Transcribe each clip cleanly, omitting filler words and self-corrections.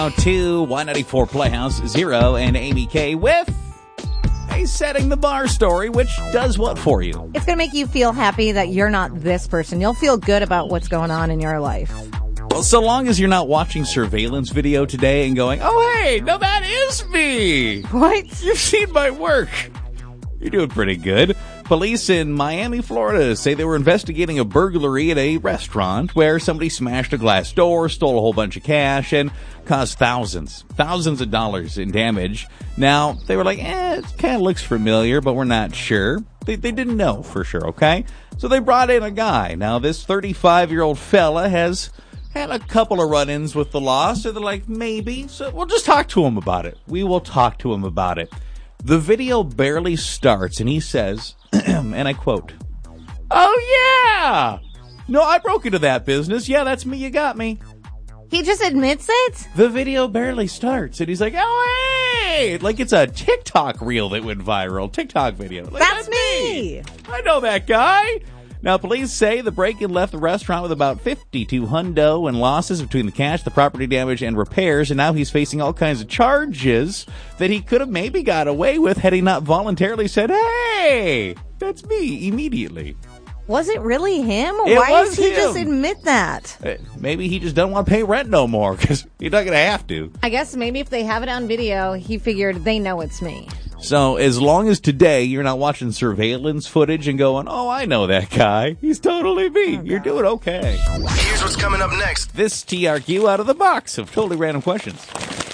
To 194 Playhouse, Zero and Amy K with a Setting the Bar story, which does what for you? It's going to make you feel happy that you're not this person. You'll feel good about what's going on in your life. Well, so long as you're not watching surveillance video today and going, oh, hey, no, that is me. What? You've seen my work. You're doing pretty good. Police in Miami, Florida say they were investigating a burglary at a restaurant where somebody smashed a glass door, stole a whole bunch of cash, and caused thousands of dollars in damage. Now, they were like, it kind of looks familiar, but we're not sure. They didn't know for sure, okay? So they brought in a guy. Now, this 35-year-old fella has had a couple of run-ins with the law, so they're like, maybe. So we'll just talk to him about it. We will talk to him about it. The video barely starts, and he says, and I quote, "Oh, yeah! No, I broke into that business. Yeah, that's me. You got me." He just admits it? The video barely starts, and he's like, oh, hey! Like it's a TikTok reel that went viral. TikTok video. Like, that's me! I know that guy. Now, police say the break-in left the restaurant with about $52,000 in losses between the cash, the property damage, and repairs, and now he's facing all kinds of charges that he could have maybe got away with had he not voluntarily said, hey, that's me, immediately. Was it really him? It Why was does he him. just admit that? Maybe he just doesn't want to pay rent no more, because he's not going to have to. I guess maybe if they have it on video, he figured they know it's me. So as long as today you're not watching surveillance footage and going, oh, I know that guy. He's totally me. You're doing okay. Here's what's coming up next. This TRQ out of the box of totally random questions.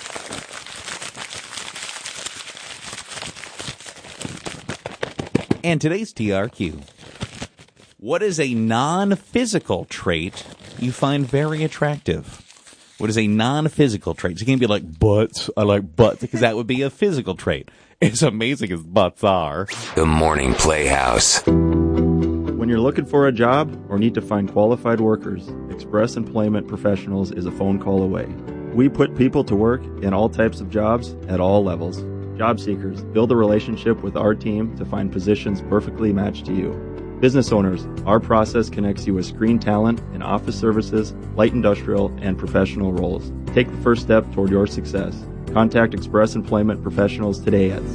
And today's TRQ. What is a non-physical trait you find very attractive? What is a non-physical trait? So you can't be like butts. I like butts because that would be a physical trait. As amazing as butts are. The Morning Playhouse. When you're looking for a job or need to find qualified workers, Express Employment Professionals is a phone call away. We put people to work in all types of jobs at all levels. Job seekers, build a relationship with our team to find positions perfectly matched to you. Business owners, our process connects you with screen talent in office services, light industrial, and professional roles. Take the first step toward your success. Contact Express Employment Professionals today at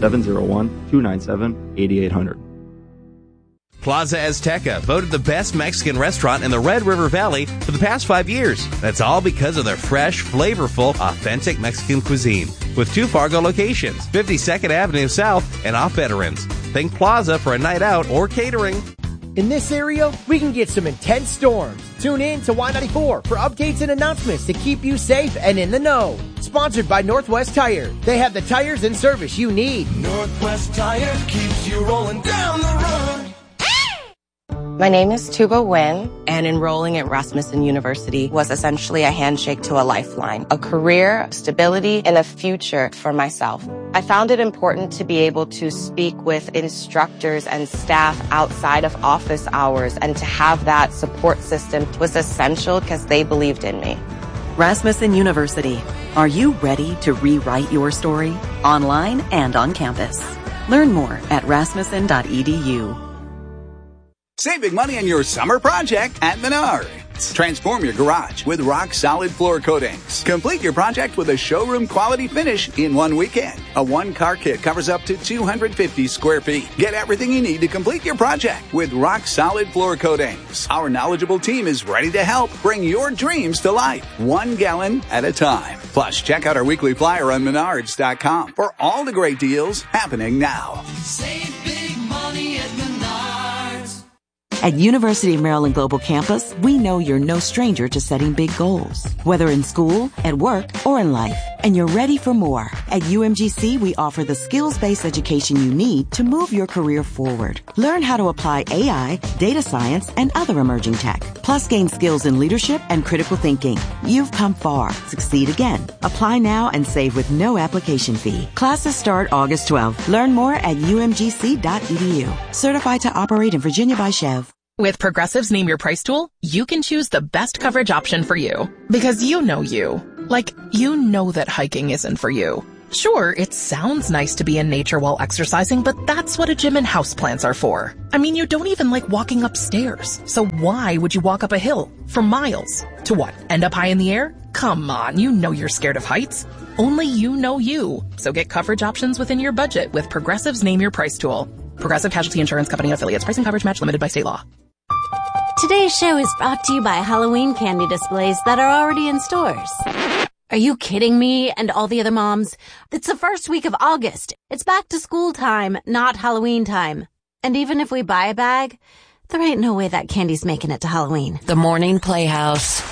701-297-8800. Plaza Azteca, voted the best Mexican restaurant in the Red River Valley for the past 5 years. That's all because of their fresh, flavorful, authentic Mexican cuisine. With 2 Fargo locations, 52nd Avenue South and off Veterans. Think Plaza for a night out or catering. In this area, we can get some intense storms. Tune in to Y94 for updates and announcements to keep you safe and in the know. Sponsored by Northwest Tire. They have the tires and service you need. Northwest Tire keeps you rolling down the road. My name is Tuba Nguyen, and enrolling at Rasmussen University was essentially a handshake to a lifeline, a career, stability, and a future for myself. I found it important to be able to speak with instructors and staff outside of office hours, and to have that support system was essential because they believed in me. Rasmussen University. Are you ready to rewrite your story? Online and on campus. Learn more at rasmussen.edu. Save big money on your summer project at Menards. Transform your garage with rock-solid floor coatings. Complete your project with a showroom-quality finish in one weekend. A one-car kit covers up to 250 square feet. Get everything you need to complete your project with rock-solid floor coatings. Our knowledgeable team is ready to help bring your dreams to life, 1 gallon at a time. Plus, check out our weekly flyer on Menards.com for all the great deals happening now. Save big money at Menards. At University of Maryland Global Campus, we know you're no stranger to setting big goals, whether in school, at work, or in life. And you're ready for more. At UMGC, we offer the skills-based education you need to move your career forward. Learn how to apply AI, data science, and other emerging tech. Plus, gain skills in leadership and critical thinking. You've come far. Succeed again. Apply now and save with no application fee. Classes start August 12th. Learn more at umgc.edu. Certified to operate in Virginia by Chev. With Progressive's Name Your Price tool, you can choose the best coverage option for you. Because you know you. Like, you know that hiking isn't for you. Sure, it sounds nice to be in nature while exercising, but that's what a gym and houseplants are for. I mean, you don't even like walking upstairs. So why would you walk up a hill for miles? To what? End up high in the air? Come on, you know you're scared of heights. Only you know you. So get coverage options within your budget with Progressive's Name Your Price tool. Progressive Casualty Insurance Company and Affiliates. Price and coverage match limited by state law. Today's show is brought to you by Halloween candy displays that are already in stores. Are you kidding me and all the other moms? It's the first week of August. It's back to school time, not Halloween time. And even if we buy a bag, there ain't no way that candy's making it to Halloween. The Morning Playhouse.